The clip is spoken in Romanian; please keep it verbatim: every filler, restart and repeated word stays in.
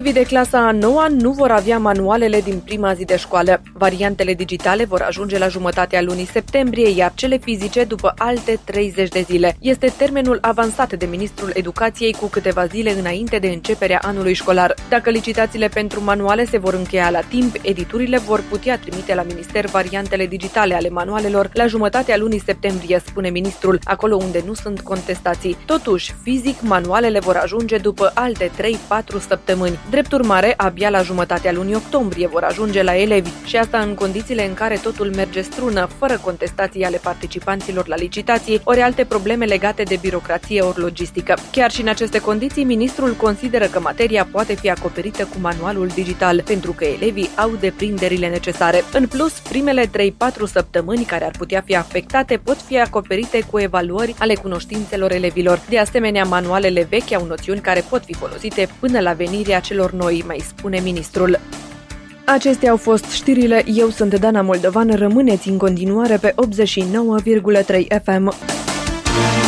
Elevii de clasa a noua nu vor avea manualele din prima zi de școală. Variantele digitale vor ajunge la jumătatea lunii septembrie, iar cele fizice după alte treizeci de zile. Este termenul avansat de Ministrul Educației cu câteva zile înainte de începerea anului școlar. Dacă licitațiile pentru manuale se vor încheia la timp, editurile vor putea trimite la minister variantele digitale ale manualelor la jumătatea lunii septembrie, spune ministrul, acolo unde nu sunt contestații. Totuși, fizic, manualele vor ajunge după alte trei patru săptămâni. Drept urmare, abia la jumătatea lunii octombrie vor ajunge la elevi și asta în condițiile în care totul merge strună, fără contestații ale participanților la licitații, ori alte probleme legate de birocrație ori logistică. Chiar și în aceste condiții, ministrul consideră că materia poate fi acoperită cu manualul digital, pentru că elevii au deprinderile necesare. În plus, primele trei patru săptămâni care ar putea fi afectate pot fi acoperite cu evaluări ale cunoștințelor elevilor. De asemenea, manualele vechi au noțiuni care pot fi folosite până la venirea celor noi, mai spune ministrul. Acestea au fost știrile. Eu sunt Dana Moldovan. Rămâneți în continuare pe optzeci și nouă virgulă trei F M.